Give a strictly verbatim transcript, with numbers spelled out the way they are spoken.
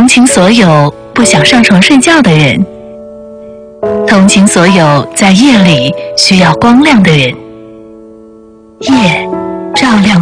情所有不想上床睡觉的人，同情所有在夜里需要光亮的人。夜照亮